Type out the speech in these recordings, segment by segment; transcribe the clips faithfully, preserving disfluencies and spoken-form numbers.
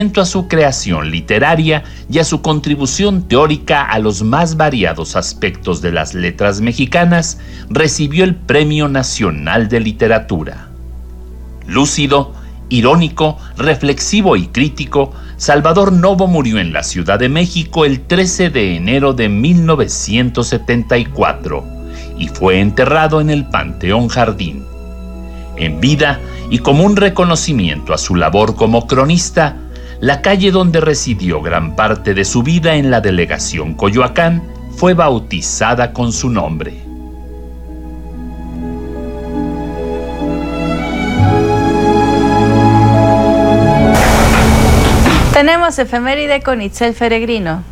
a su creación literaria y a su contribución teórica a los más variados aspectos de las letras mexicanas, recibió el Premio Nacional de Literatura. Lúcido, irónico, reflexivo y crítico, Salvador Novo murió en la Ciudad de México el trece de enero de mil novecientos setenta y cuatro y fue enterrado en el Panteón Jardín. En vida y como un reconocimiento a su labor como cronista, la calle donde residió gran parte de su vida en la delegación Coyoacán fue bautizada con su nombre. Tenemos efeméride con Itzel Peregrino.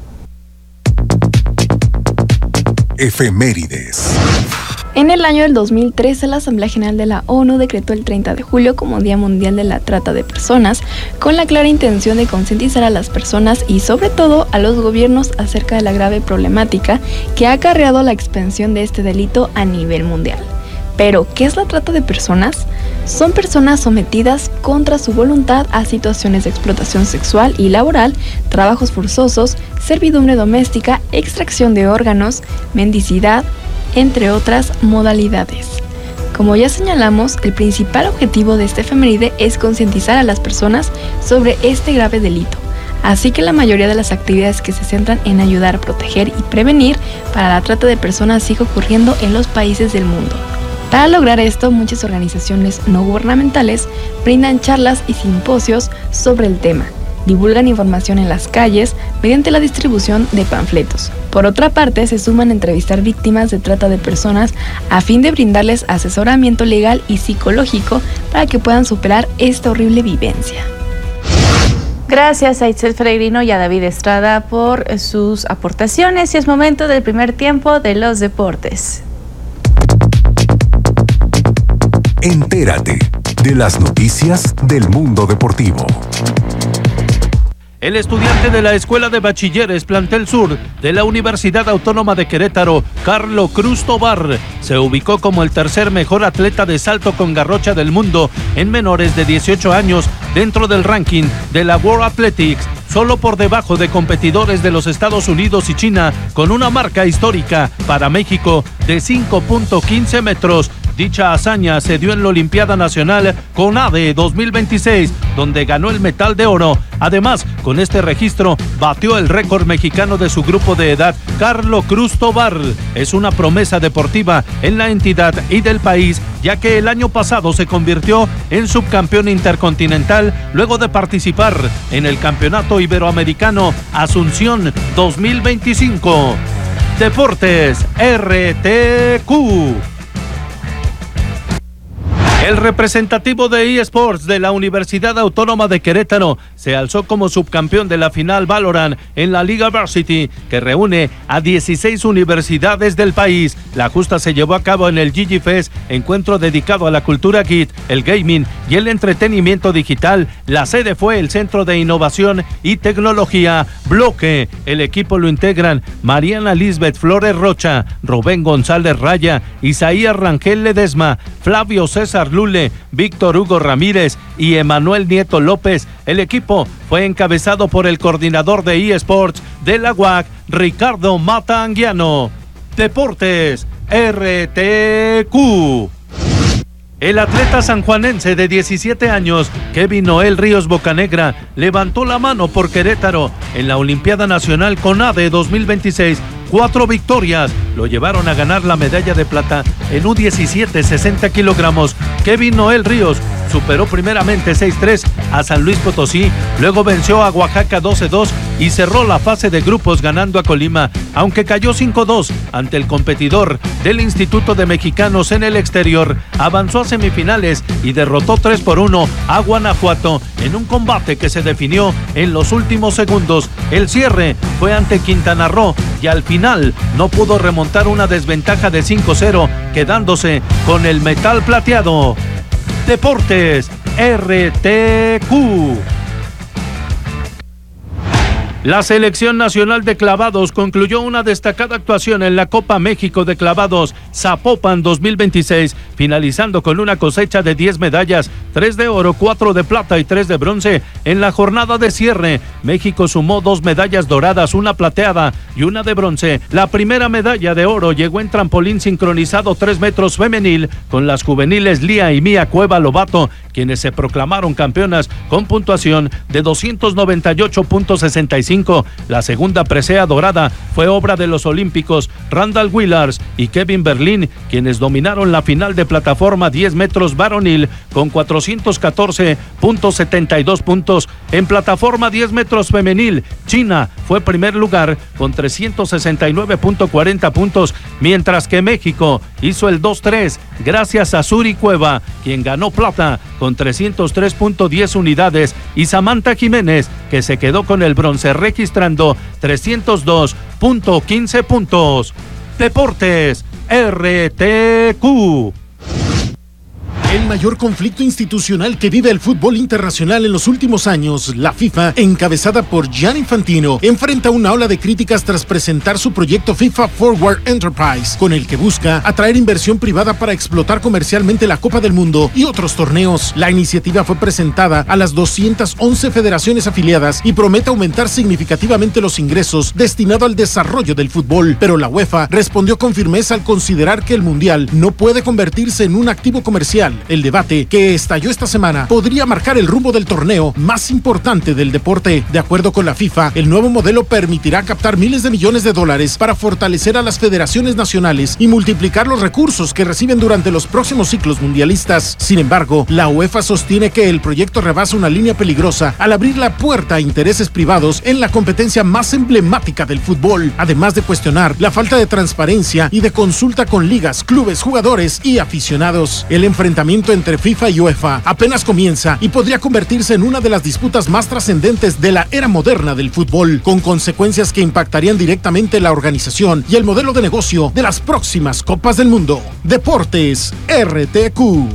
Efemérides. En el año del dos mil trece, la Asamblea General de la ONU decretó el treinta de julio como Día Mundial de la Trata de Personas, con la clara intención de concientizar a las personas y sobre todo a los gobiernos acerca de la grave problemática que ha acarreado la expansión de este delito a nivel mundial. Pero, ¿qué es la trata de personas? Son personas sometidas contra su voluntad a situaciones de explotación sexual y laboral, trabajos forzosos, servidumbre doméstica, extracción de órganos, mendicidad, entre otras modalidades. Como ya señalamos, el principal objetivo de este efeméride es concientizar a las personas sobre este grave delito, así que la mayoría de las actividades que se centran en ayudar a proteger y prevenir para la trata de personas sigue ocurriendo en los países del mundo. Para lograr esto, muchas organizaciones no gubernamentales brindan charlas y simposios sobre el tema, divulgan información en las calles mediante la distribución de panfletos. Por otra parte, se suman a entrevistar víctimas de trata de personas a fin de brindarles asesoramiento legal y psicológico para que puedan superar esta horrible vivencia. Gracias a Itzel Peregrino y a David Estrada por sus aportaciones y es momento del primer tiempo de los deportes. Entérate de las noticias del mundo deportivo. El estudiante de la Escuela de Bachilleres Plantel Sur de la Universidad Autónoma de Querétaro, Carlo Cruz Tobar, se ubicó como el tercer mejor atleta de salto con garrocha del mundo en menores de dieciocho años dentro del ranking de la World Athletics, solo por debajo de competidores de los Estados Unidos y China, con una marca histórica para México de cinco punto quince metros. Dicha hazaña se dio en la Olimpiada Nacional CONADE dos mil veintiséis, donde ganó el metal de oro. Además, con este registro, batió el récord mexicano de su grupo de edad. Carlo Cruz Tobar es una promesa deportiva en la entidad y del país, ya que el año pasado se convirtió en subcampeón intercontinental luego de participar en el Campeonato Iberoamericano Asunción dos mil veinticinco. Deportes R T Q. El representativo de eSports de la Universidad Autónoma de Querétaro se alzó como subcampeón de la final Valorant en la Liga Varsity, que reúne a dieciséis universidades del país. La justa se llevó a cabo en el G G Fest, encuentro dedicado a la cultura geek, el gaming y el entretenimiento digital. La sede fue el Centro de Innovación y Tecnología Bloque. El equipo lo integran Mariana Lisbeth Flores Rocha, Rubén González Raya, Isaías Rangel Ledesma, Flavio César Lule, Víctor Hugo Ramírez y Emanuel Nieto López. El equipo fue encabezado por el coordinador de eSports de la U A C, Ricardo Mata Anguiano. Deportes R T Q. El atleta sanjuanense de diecisiete años, Kevin Noel Ríos Bocanegra, levantó la mano por Querétaro en la Olimpiada Nacional CONADE dos mil veintiséis. Cuatro victorias lo llevaron a ganar la medalla de plata en U diecisiete, sesenta kilogramos. Kevin Noel Ríos superó primeramente seis tres a San Luis Potosí, luego venció a Oaxaca doce dos y cerró la fase de grupos ganando a Colima, aunque cayó cinco dos ante el competidor del Instituto de Mexicanos en el exterior. Avanzó a semifinales y derrotó tres por uno a Guanajuato en un combate que se definió en los últimos segundos. El cierre fue ante Quintana Roo y al final no pudo remontar una desventaja de cinco cero, quedándose con el metal plateado. Deportes R T Q. La Selección Nacional de Clavados concluyó una destacada actuación en la Copa México de Clavados Zapopan dos mil veintiséis, finalizando con una cosecha de diez medallas, tres de oro, cuatro de plata y tres de bronce. En la jornada de cierre, México sumó dos medallas doradas, una plateada y una de bronce. La primera medalla de oro llegó en trampolín sincronizado tres metros femenil con las juveniles Lía y Mía Cueva Lobato, quienes se proclamaron campeonas con puntuación de doscientos noventa y ocho punto sesenta y cinco. La segunda presea dorada fue obra de los olímpicos Randall Willars y Kevin Berlín, quienes dominaron la final de plataforma diez metros varonil con cuatrocientos catorce punto setenta y dos puntos. En plataforma diez metros femenil, China fue primer lugar con trescientos sesenta y nueve punto cuarenta puntos, mientras que México hizo el dos tres gracias a Suri Cueva, quien ganó plata con trescientos tres punto diez unidades, y Samantha Jiménez, que se quedó con el bronce registrando trescientos dos punto quince puntos. Deportes R T Q. El mayor conflicto institucional que vive el fútbol internacional en los últimos años, la FIFA, encabezada por Gianni Infantino, enfrenta una ola de críticas tras presentar su proyecto FIFA Forward Enterprise, con el que busca atraer inversión privada para explotar comercialmente la Copa del Mundo y otros torneos. La iniciativa fue presentada a las doscientas once federaciones afiliadas y promete aumentar significativamente los ingresos destinados al desarrollo del fútbol, pero la UEFA respondió con firmeza al considerar que el Mundial no puede convertirse en un activo comercial. El debate que estalló esta semana podría marcar el rumbo del torneo más importante del deporte. De acuerdo con la FIFA, el nuevo modelo permitirá captar miles de millones de dólares para fortalecer a las federaciones nacionales y multiplicar los recursos que reciben durante los próximos ciclos mundialistas. Sin embargo, la UEFA sostiene que el proyecto rebasa una línea peligrosa al abrir la puerta a intereses privados en la competencia más emblemática del fútbol, además de cuestionar la falta de transparencia y de consulta con ligas, clubes, jugadores y aficionados. El enfrentamiento entre FIFA y UEFA apenas comienza y podría convertirse en una de las disputas más trascendentes de la era moderna del fútbol, con consecuencias que impactarían directamente la organización y el modelo de negocio de las próximas Copas del Mundo. Deportes R T Q.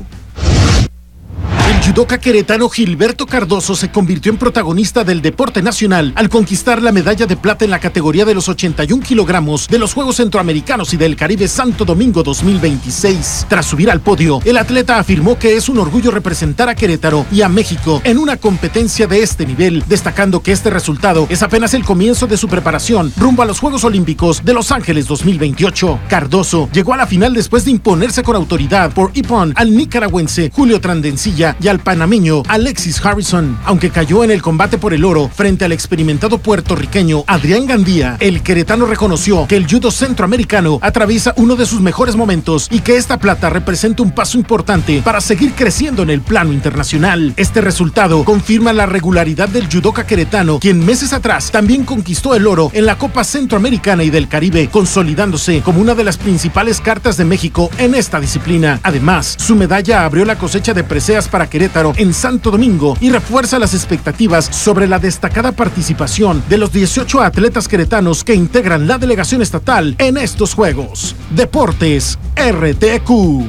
El judoka queretano Gilberto Cardoso se convirtió en protagonista del deporte nacional al conquistar la medalla de plata en la categoría de los ochenta y un kilogramos de los Juegos Centroamericanos y del Caribe Santo Domingo dos mil veintiséis. Tras subir al podio, el atleta afirmó que es un orgullo representar a Querétaro y a México en una competencia de este nivel, destacando que este resultado es apenas el comienzo de su preparación rumbo a los Juegos Olímpicos de Los Ángeles dos mil veintiocho. Cardoso llegó a la final después de imponerse con autoridad por ippon al nicaragüense Julio Trandencilla y al panameño Alexis Harrison. Aunque cayó en el combate por el oro frente al experimentado puertorriqueño Adrián Gandía, el queretano reconoció que el judo centroamericano atraviesa uno de sus mejores momentos y que esta plata representa un paso importante para seguir creciendo en el plano internacional. Este resultado confirma la regularidad del judoka queretano, quien meses atrás también conquistó el oro en la Copa Centroamericana y del Caribe, consolidándose como una de las principales cartas de México en esta disciplina. Además, su medalla abrió la cosecha de preseas para Querétaro en Santo Domingo y refuerza las expectativas sobre la destacada participación de los dieciocho atletas queretanos que integran la delegación estatal en estos Juegos. Deportes R T Q.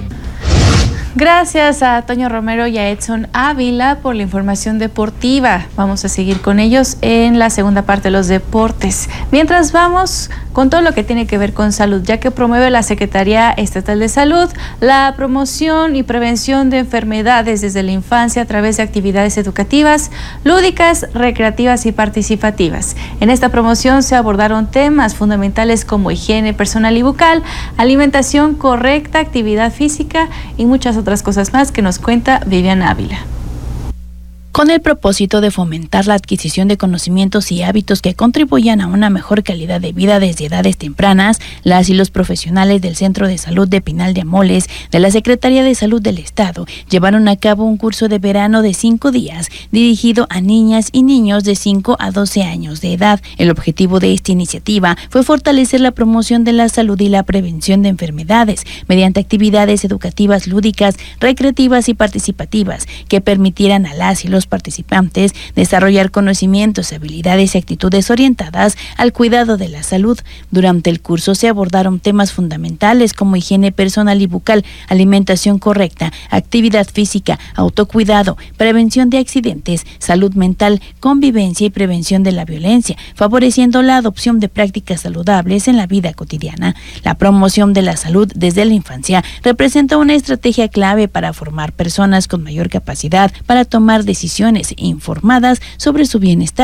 Gracias a Toño Romero y a Edson Ávila por la información deportiva. Vamos a seguir con ellos en la segunda parte de los deportes. Mientras vamos con todo lo que tiene que ver con salud, ya que promueve la Secretaría Estatal de Salud la promoción y prevención de enfermedades desde la infancia a través de actividades educativas, lúdicas, recreativas y participativas. En esta promoción se abordaron temas fundamentales como higiene personal y bucal, alimentación correcta, actividad física y muchas otras otras cosas más que nos cuenta Vivian Ávila. Con el propósito de fomentar la adquisición de conocimientos y hábitos que contribuyan a una mejor calidad de vida desde edades tempranas, las y los profesionales del Centro de Salud de Pinal de Amoles de la Secretaría de Salud del Estado llevaron a cabo un curso de verano de cinco días dirigido a niñas y niños de cinco a doce años de edad. El objetivo de esta iniciativa fue fortalecer la promoción de la salud y la prevención de enfermedades mediante actividades educativas lúdicas, recreativas y participativas que permitieran a las y los los participantes desarrollar conocimientos, habilidades y actitudes orientadas al cuidado de la salud. Durante el curso se abordaron temas fundamentales como higiene personal y bucal, alimentación correcta, actividad física, autocuidado, prevención de accidentes, salud mental, convivencia y prevención de la violencia, favoreciendo la adopción de prácticas saludables en la vida cotidiana. La promoción de la salud desde la infancia representa una estrategia clave para formar personas con mayor capacidad para tomar decisiones informadas sobre su bienestar